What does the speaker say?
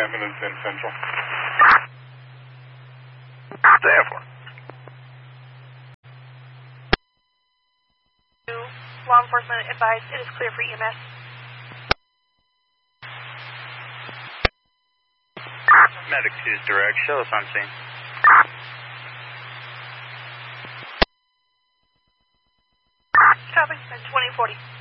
ambulance in Central. Therefore. Law enforcement advised it is clear for EMS. Medic 2's direct. Show us on scene. Copy. 2040.